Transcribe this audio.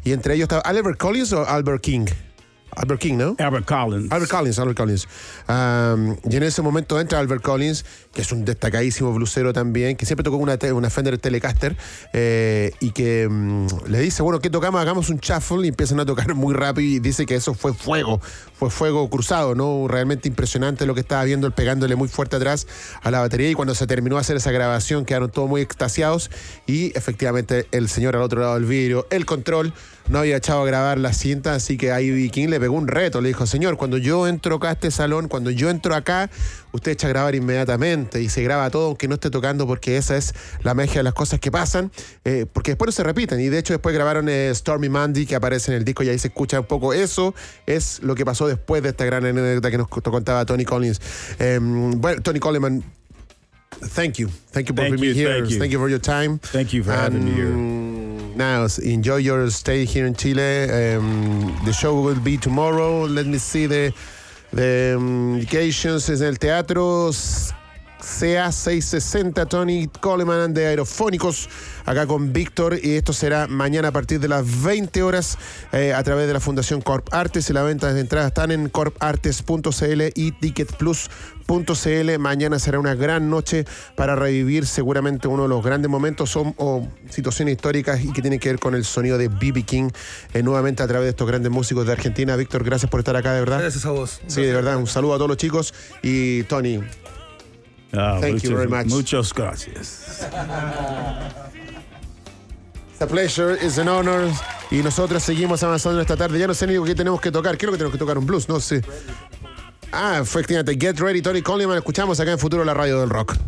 y entre ellos estaba Albert Collins o Albert King. Albert King, ¿no? Albert Collins. Albert Collins. Y en ese momento entra Albert Collins, que es un destacadísimo blusero también, que siempre tocó una Fender Telecaster, y que le dice, bueno, ¿qué tocamos? Hagamos un shuffle, y empiezan a tocar muy rápido, y dice que eso fue fuego cruzado, ¿no? Realmente impresionante lo que estaba viendo, él pegándole muy fuerte atrás a la batería, y cuando se terminó de hacer esa grabación quedaron todos muy extasiados, y efectivamente el señor al otro lado del vidrio, el control, no había echado a grabar la cinta, así que ahí B.B. King le pegó un reto, le dijo, señor, cuando yo entro acá a este salón, cuando yo entro acá, usted echa a grabar inmediatamente y se graba todo aunque no esté tocando, porque esa es la magia de las cosas que pasan, porque después no se repiten, y de hecho después grabaron Stormy Monday, que aparece en el disco, y ahí se escucha un poco. Eso es lo que pasó después de esta gran anécdota que nos contaba Tony Collins. Bueno, Tony Coleman, thank you for being here. Thank you for your time. Thank you for having me here. Now, enjoy your stay here in Chile. The show will be tomorrow. Let me see the indications. Es en el Teatro CA 660, Tony Coleman de Aerofónicos, acá con Víctor, y esto será mañana a partir de las 20 horas a través de la Fundación Corp Artes, y la venta de entradas están en corpartes.cl y ticketplus.cl. Mañana será una gran noche para revivir seguramente uno de los grandes momentos o situaciones históricas y que tienen que ver con el sonido de B.B. King, nuevamente a través de estos grandes músicos de Argentina. Víctor, gracias por estar acá, de verdad. Gracias a vos. Sí, de verdad, un saludo a todos los chicos, y Tony, thank you very much. Muchas gracias. It's a pleasure, it's an honor. Y nosotros seguimos avanzando esta tarde. Ya no sé ni qué tenemos que tocar. Creo que tenemos que tocar un blues, no sé. Efectivamente, Get Ready, Tony Coleman. Escuchamos acá en Futuro la radio del rock.